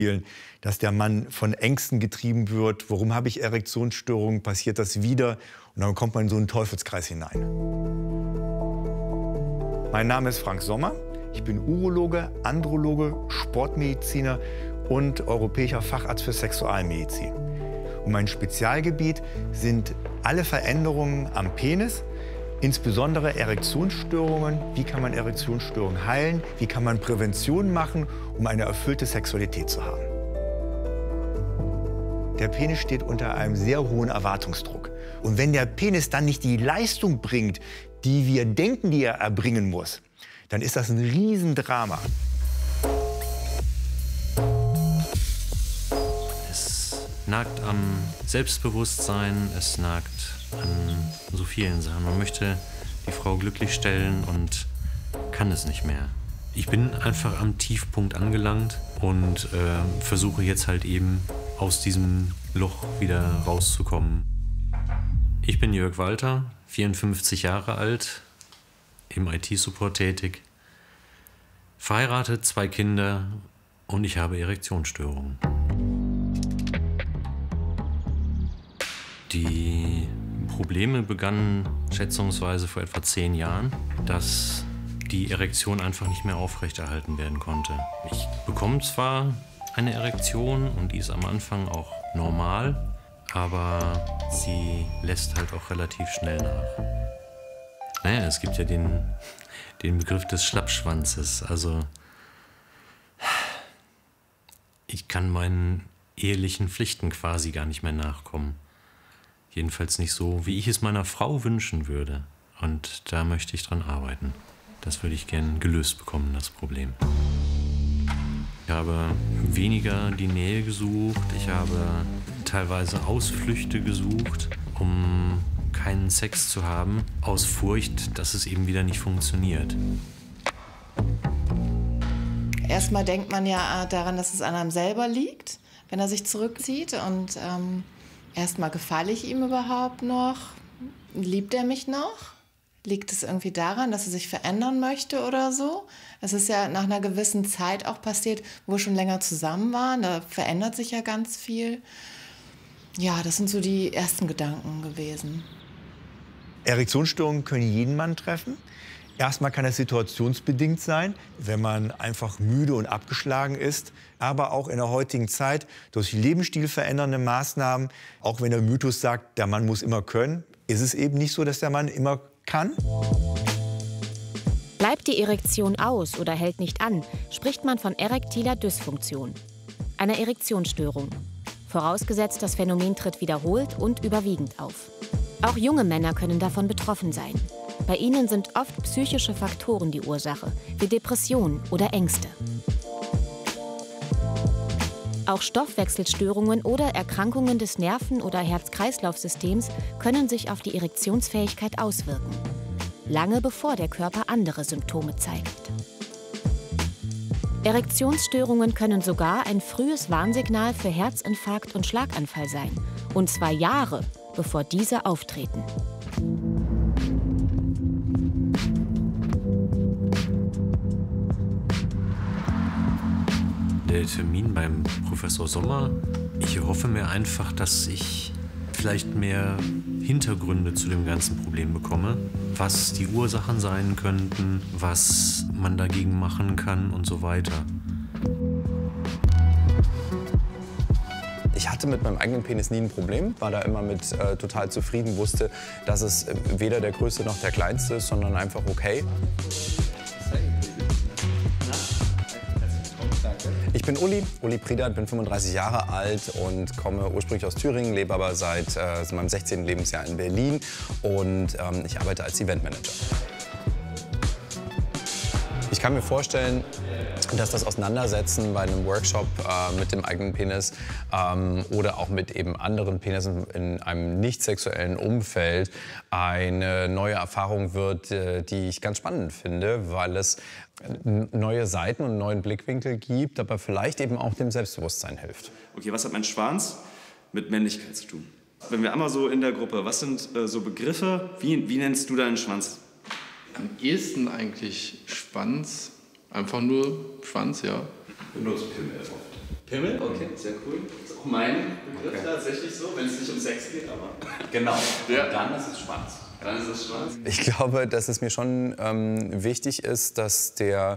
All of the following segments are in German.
dass der Mann von Ängsten getrieben wird. Warum habe ich Erektionsstörungen? Passiert das wieder? Und dann kommt man in so einen Teufelskreis hinein. Mein Name ist Frank Sommer. Ich bin Urologe, Androloge, Sportmediziner und europäischer Facharzt für Sexualmedizin. Und mein Spezialgebiet sind alle Veränderungen am Penis, insbesondere Erektionsstörungen. Wie kann man Erektionsstörungen heilen? Wie kann man Prävention machen, um eine erfüllte Sexualität zu haben? Der Penis steht unter einem sehr hohen Erwartungsdruck. Und wenn der Penis dann nicht die Leistung bringt, die wir denken, die er erbringen muss, dann ist das ein Riesendrama. Es nagt am Selbstbewusstsein, es nagt an so vielen Sachen. Man möchte die Frau glücklich stellen und kann es nicht mehr. Ich bin einfach am Tiefpunkt angelangt und versuche jetzt halt eben aus diesem Loch wieder rauszukommen. Ich bin Jörg Walter, 54 Jahre alt, im IT-Support tätig, verheiratet, 2 Kinder und ich habe Erektionsstörungen. Die Probleme begannen schätzungsweise vor etwa 10 Jahren, dass die Erektion einfach nicht mehr aufrechterhalten werden konnte. Ich bekomme zwar eine Erektion und die ist am Anfang auch normal, aber sie lässt halt auch relativ schnell nach. Naja, es gibt ja den Begriff des Schlappschwanzes. Also ich kann meinen ehelichen Pflichten quasi gar nicht mehr nachkommen. Jedenfalls nicht so, wie ich es meiner Frau wünschen würde. Und da möchte ich dran arbeiten. Das würde ich gern gelöst bekommen, das Problem. Ich habe weniger die Nähe gesucht. Ich habe teilweise Ausflüchte gesucht, um keinen Sex zu haben, aus Furcht, dass es eben wieder nicht funktioniert. Erstmal denkt man ja daran, dass es an einem selber liegt, wenn er sich zurückzieht. Und erstmal gefalle ich ihm überhaupt noch? Liebt er mich noch? Liegt es irgendwie daran, dass er sich verändern möchte oder so? Es ist ja nach einer gewissen Zeit auch passiert, wo wir schon länger zusammen waren. Da verändert sich ja ganz viel. Ja, das sind so die ersten Gedanken gewesen. Erektionsstörungen können jeden Mann treffen. Erstmal kann es situationsbedingt sein, wenn man einfach müde und abgeschlagen ist. Aber auch in der heutigen Zeit durch lebensstilverändernde Maßnahmen, auch wenn der Mythos sagt, der Mann muss immer können, ist es eben nicht so, dass der Mann immer kann. Bleibt die Erektion aus oder hält nicht an, spricht man von erektiler Dysfunktion, einer Erektionsstörung. Vorausgesetzt, das Phänomen tritt wiederholt und überwiegend auf. Auch junge Männer können davon betroffen sein. Bei ihnen sind oft psychische Faktoren die Ursache, wie Depressionen oder Ängste. Auch Stoffwechselstörungen oder Erkrankungen des Nerven- oder Herz-Kreislauf-Systems können sich auf die Erektionsfähigkeit auswirken, lange bevor der Körper andere Symptome zeigt. Erektionsstörungen können sogar ein frühes Warnsignal für Herzinfarkt und Schlaganfall sein, und zwar Jahre, bevor diese auftreten. Der Termin beim Professor Sommer, ich hoffe mir einfach, dass ich vielleicht mehr Hintergründe zu dem ganzen Problem bekomme, was die Ursachen sein könnten, was man dagegen machen kann und so weiter. Ich hatte mit meinem eigenen Penis nie ein Problem, war da immer mit total zufrieden, wusste, dass es weder der größte noch der kleinste ist, sondern einfach okay. Ich bin Uli Priedert, bin 35 Jahre alt und komme ursprünglich aus Thüringen, lebe aber seit meinem 16. Lebensjahr in Berlin und ich arbeite als Eventmanager. Ich kann mir vorstellen, dass das Auseinandersetzen bei einem Workshop mit dem eigenen Penis oder auch mit eben anderen Penissen in einem nicht sexuellen Umfeld eine neue Erfahrung wird, die ich ganz spannend finde, weil es neue Seiten und einen neuen Blickwinkel gibt, aber vielleicht eben auch dem Selbstbewusstsein hilft. Okay, was hat mein Schwanz mit Männlichkeit zu tun? Wenn wir einmal so in der Gruppe, was sind so Begriffe, wie nennst du deinen Schwanz? Am ehesten eigentlich Schwanz, einfach nur Schwanz, ja. Benutzt Pimmel oft. Pimmel? Okay, sehr cool. Das ist auch mein Begriff tatsächlich so, wenn es nicht um Sex geht, aber... Genau, Ja. und dann ist es Schwanz. Dann ist es Schwanz. Ich glaube, dass es mir schon wichtig ist, dass der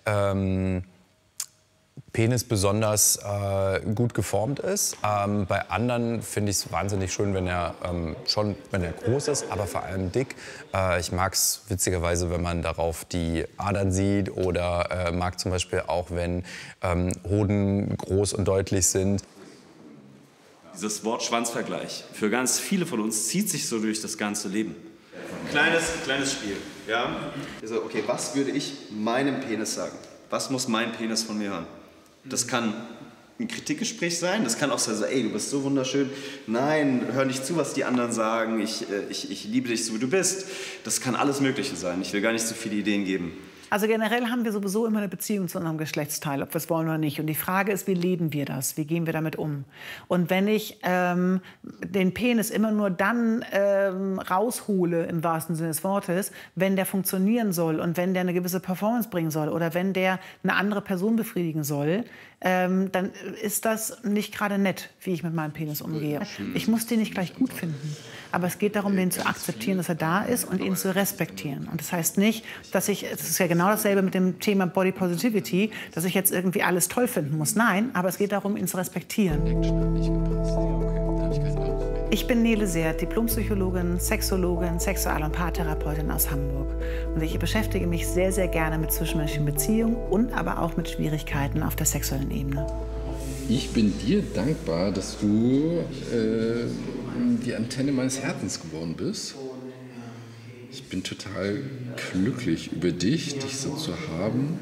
Penis besonders gut geformt ist. Bei anderen finde ich es wahnsinnig schön, wenn er groß ist, aber vor allem dick. Ich mag es witzigerweise, wenn man darauf die Adern sieht oder mag zum Beispiel auch, wenn Hoden groß und deutlich sind. Dieses Wort Schwanzvergleich für ganz viele von uns zieht sich so durch das ganze Leben. Kleines Spiel. Ja? Also, okay, was würde ich meinem Penis sagen? Was muss mein Penis von mir hören? Das kann ein Kritikgespräch sein, das kann auch sein, so, ey, du bist so wunderschön. Nein, hör nicht zu, was die anderen sagen. Ich liebe dich so, wie du bist. Das kann alles Mögliche sein. Ich will gar nicht so viele Ideen geben. Also generell haben wir sowieso immer eine Beziehung zu unserem Geschlechtsteil, ob wir es wollen oder nicht. Und die Frage ist, wie leben wir das? Wie gehen wir damit um? Und wenn ich den Penis immer nur dann raushole, im wahrsten Sinne des Wortes, wenn der funktionieren soll und wenn der eine gewisse Performance bringen soll oder wenn der eine andere Person befriedigen soll, dann ist das nicht gerade nett, wie ich mit meinem Penis umgehe. Ich muss den nicht gleich gut finden. Aber es geht darum, den zu akzeptieren, dass er da ist und ihn zu respektieren. Und das heißt nicht, das ist ja genau dasselbe mit dem Thema Body Positivity, dass ich jetzt irgendwie alles toll finden muss. Nein, aber es geht darum, ihn zu respektieren. Ich bin Nele Seert, Diplompsychologin, Sexologin, Sexual- und Paartherapeutin aus Hamburg. Und ich beschäftige mich sehr, sehr gerne mit zwischenmenschlichen Beziehungen und aber auch mit Schwierigkeiten auf der sexuellen Ebene. Ich bin dir dankbar, dass du die Antenne meines Herzens geworden bist. Ich bin total glücklich über dich so zu haben.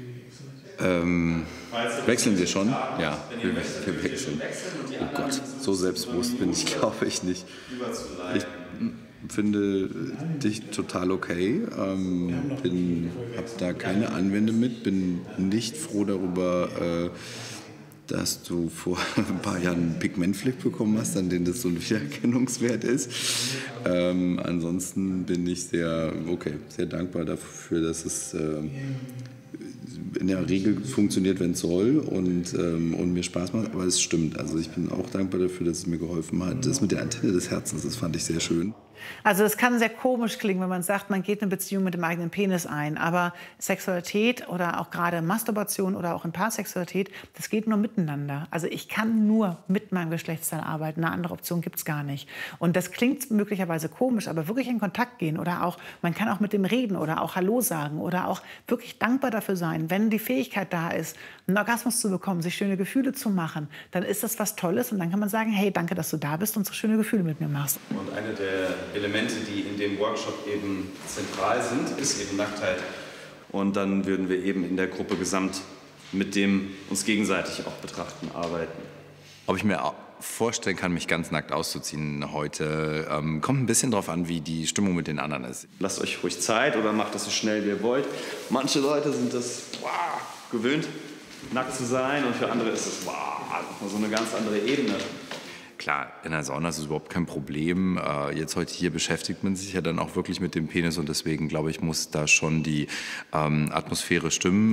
Wechseln wir schon? Ja, wir wechseln. Oh Gott, so selbstbewusst bin ich, glaube ich, nicht. Ich finde dich total okay. Habe da keine Anwände mit. Bin nicht froh darüber, dass du vor ein paar Jahren einen Pigmentfleck bekommen hast, an dem das so ein Wiedererkennungswert ist. Ansonsten bin ich sehr dankbar dafür, dass es in der Regel funktioniert, wenn es soll und mir Spaß macht. Aber es stimmt. Also ich bin auch dankbar dafür, dass es mir geholfen hat. Das mit der Antenne des Herzens, das fand ich sehr schön. Also es kann sehr komisch klingen, wenn man sagt, man geht eine Beziehung mit dem eigenen Penis ein. Aber Sexualität oder auch gerade Masturbation oder auch in Paarsexualität, das geht nur miteinander. Also ich kann nur mit meinem Geschlechtsteil arbeiten. Eine andere Option gibt es gar nicht. Und das klingt möglicherweise komisch, aber wirklich in Kontakt gehen oder auch, man kann auch mit dem reden oder auch Hallo sagen oder auch wirklich dankbar dafür sein, wenn die Fähigkeit da ist, einen Orgasmus zu bekommen, sich schöne Gefühle zu machen, dann ist das was Tolles und dann kann man sagen, hey, danke, dass du da bist und so schöne Gefühle mit mir machst. Und eine der Elemente, die in dem Workshop eben zentral sind, ist eben Nacktheit. Und dann würden wir eben in der Gruppe gesamt mit dem uns gegenseitig auch betrachten, arbeiten. Ob ich mir vorstellen kann, mich ganz nackt auszuziehen heute, kommt ein bisschen drauf an, wie die Stimmung mit den anderen ist. Lasst euch ruhig Zeit oder macht das so schnell, wie ihr wollt. Manche Leute sind das gewöhnt, nackt zu sein, und für andere ist es so eine ganz andere Ebene. Klar, in der Sauna ist es überhaupt kein Problem. Jetzt heute hier beschäftigt man sich ja dann auch wirklich mit dem Penis und deswegen, glaube ich, muss da schon die Atmosphäre stimmen.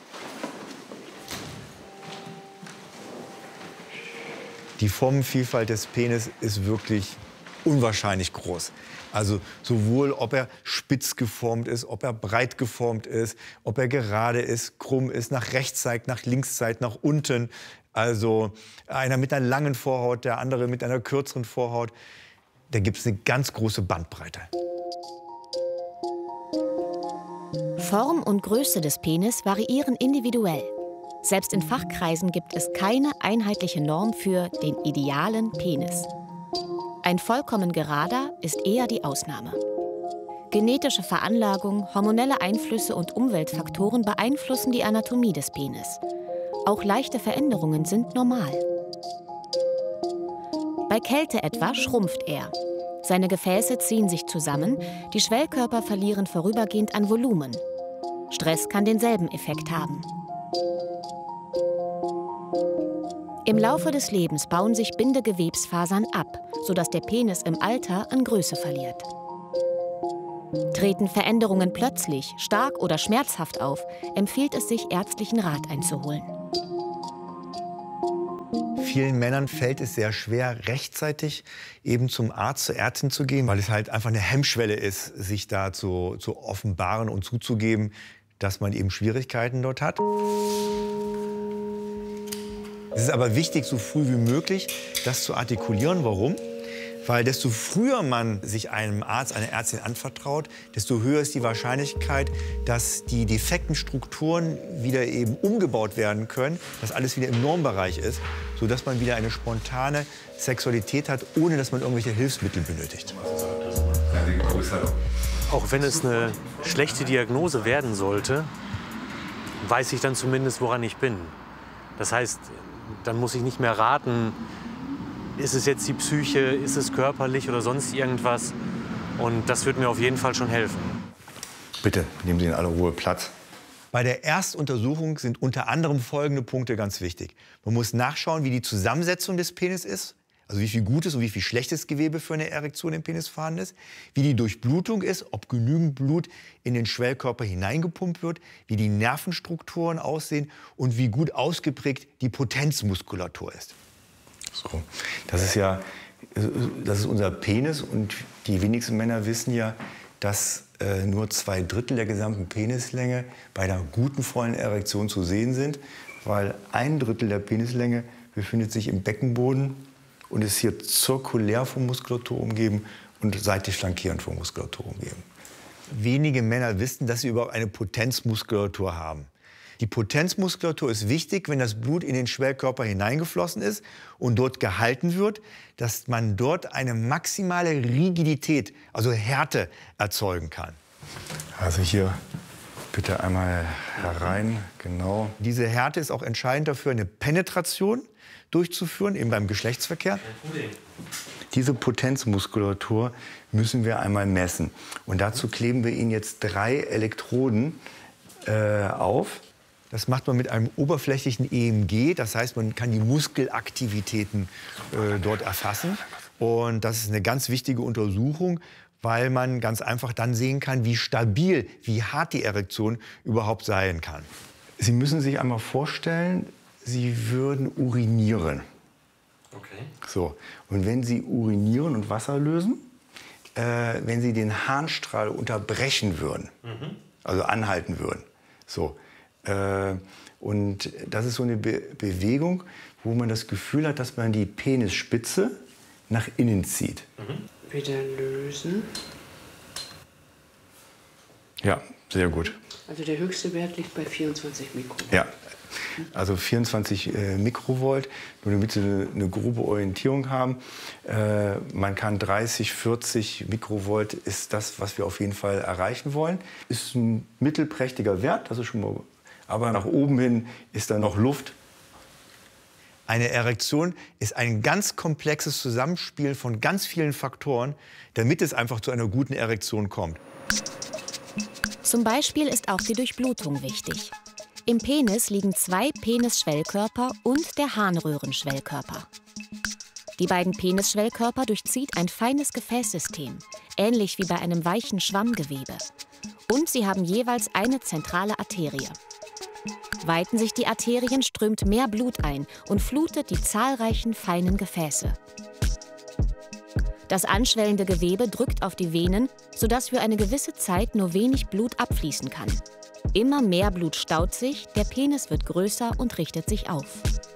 Die Formenvielfalt des Penis ist wirklich unwahrscheinlich groß. Also sowohl, ob er spitz geformt ist, ob er breit geformt ist, ob er gerade ist, krumm ist, nach rechts zeigt, nach links zeigt, nach unten. Also einer mit einer langen Vorhaut, der andere mit einer kürzeren Vorhaut. Da gibt es eine ganz große Bandbreite. Form und Größe des Penis variieren individuell. Selbst in Fachkreisen gibt es keine einheitliche Norm für den idealen Penis. Ein vollkommen gerader ist eher die Ausnahme. Genetische Veranlagung, hormonelle Einflüsse und Umweltfaktoren beeinflussen die Anatomie des Penis. Auch leichte Veränderungen sind normal. Bei Kälte etwa schrumpft er. Seine Gefäße ziehen sich zusammen, die Schwellkörper verlieren vorübergehend an Volumen. Stress kann denselben Effekt haben. Im Laufe des Lebens bauen sich Bindegewebsfasern ab, sodass der Penis im Alter an Größe verliert. Treten Veränderungen plötzlich, stark oder schmerzhaft auf, empfiehlt es sich, ärztlichen Rat einzuholen. Vielen Männern fällt es sehr schwer, rechtzeitig eben zum Arzt, zur Ärztin zu gehen, weil es halt einfach eine Hemmschwelle ist, sich da zu offenbaren und zuzugeben, dass man eben Schwierigkeiten dort hat. Es ist aber wichtig, so früh wie möglich das zu artikulieren. Warum? Weil desto früher man sich einem Arzt, einer Ärztin anvertraut, desto höher ist die Wahrscheinlichkeit, dass die defekten Strukturen wieder eben umgebaut werden können, dass alles wieder im Normbereich ist, sodass man wieder eine spontane Sexualität hat, ohne dass man irgendwelche Hilfsmittel benötigt. Auch wenn es eine schlechte Diagnose werden sollte, weiß ich dann zumindest, woran ich bin. Das heißt, dann muss ich nicht mehr raten, ist es jetzt die Psyche, ist es körperlich oder sonst irgendwas. Und das wird mir auf jeden Fall schon helfen. Bitte, nehmen Sie in aller Ruhe Platz. Bei der Erstuntersuchung sind unter anderem folgende Punkte ganz wichtig. Man muss nachschauen, wie die Zusammensetzung des Penis ist. Also wie viel gutes und wie viel schlechtes Gewebe für eine Erektion im Penis vorhanden ist, wie die Durchblutung ist, ob genügend Blut in den Schwellkörper hineingepumpt wird, wie die Nervenstrukturen aussehen und wie gut ausgeprägt die Potenzmuskulatur ist. So, das ist unser Penis und die wenigsten Männer wissen ja, dass nur 2/3 der gesamten Penislänge bei einer guten vollen Erektion zu sehen sind, weil 1/3 der Penislänge befindet sich im Beckenboden und ist hier zirkulär von Muskulatur umgeben und seitlich flankierend von Muskulatur umgeben. Wenige Männer wissen, dass sie überhaupt eine Potenzmuskulatur haben. Die Potenzmuskulatur ist wichtig, wenn das Blut in den Schwellkörper hineingeflossen ist und dort gehalten wird, dass man dort eine maximale Rigidität, also Härte, erzeugen kann. Also hier bitte einmal herein, genau. Diese Härte ist auch entscheidend dafür, eine Penetration durchzuführen, eben beim Geschlechtsverkehr. Diese Potenzmuskulatur müssen wir einmal messen. Und dazu kleben wir Ihnen jetzt 3 Elektroden auf. Das macht man mit einem oberflächlichen EMG. Das heißt, man kann die Muskelaktivitäten dort erfassen. Und das ist eine ganz wichtige Untersuchung, weil man ganz einfach dann sehen kann, wie stabil, wie hart die Erektion überhaupt sein kann. Sie müssen sich einmal vorstellen, Sie würden urinieren. Okay. So. Und wenn Sie urinieren und Wasser lösen, wenn Sie den Harnstrahl unterbrechen würden, also anhalten würden, so, und das ist so eine Bewegung, wo man das Gefühl hat, dass man die Penisspitze nach innen zieht. Wieder lösen. Ja, sehr gut. Also der höchste Wert liegt bei 24 Mikrovolt. Ja, also 24 Mikrovolt, nur damit Sie eine grobe Orientierung haben. Man kann 30, 40 Mikrovolt ist das, was wir auf jeden Fall erreichen wollen. Ist ein mittelprächtiger Wert, das ist schon mal. Aber nach oben hin ist da noch Luft. Eine Erektion ist ein ganz komplexes Zusammenspiel von ganz vielen Faktoren, damit es einfach zu einer guten Erektion kommt. Zum Beispiel ist auch die Durchblutung wichtig. Im Penis liegen 2 Penisschwellkörper und der Harnröhrenschwellkörper. Die beiden Penisschwellkörper durchzieht ein feines Gefäßsystem, ähnlich wie bei einem weichen Schwammgewebe. Und sie haben jeweils eine zentrale Arterie. Weiten sich die Arterien, strömt mehr Blut ein und flutet die zahlreichen feinen Gefäße. Das anschwellende Gewebe drückt auf die Venen, sodass für eine gewisse Zeit nur wenig Blut abfließen kann. Immer mehr Blut staut sich, der Penis wird größer und richtet sich auf.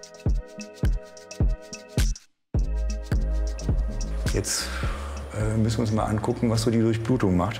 Jetzt müssen wir uns mal angucken, was so die Durchblutung macht.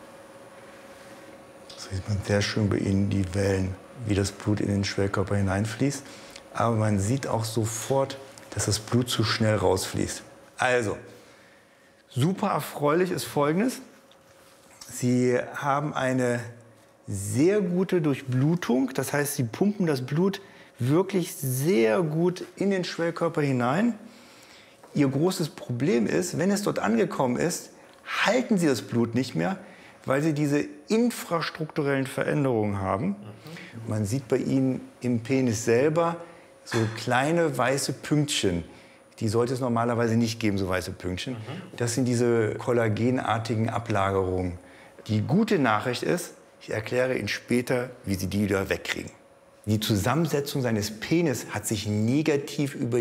Das sieht man sehr schön bei Ihnen, die Wellen, wie das Blut in den Schwellkörper hineinfließt. Aber man sieht auch sofort, dass das Blut zu schnell rausfließt. Also, super erfreulich ist Folgendes. Sie haben eine sehr gute Durchblutung. Das heißt, Sie pumpen das Blut wirklich sehr gut in den Schwellkörper hinein. Ihr großes Problem ist, wenn es dort angekommen ist, halten Sie das Blut nicht mehr, weil Sie diese infrastrukturellen Veränderungen haben. Man sieht bei Ihnen im Penis selber so kleine weiße Pünktchen. Die sollte es normalerweise nicht geben, so weiße Pünktchen. Das sind diese kollagenartigen Ablagerungen. Die gute Nachricht ist, ich erkläre Ihnen später, wie Sie die wieder wegkriegen. Die Zusammensetzung seines Penis hat sich negativ über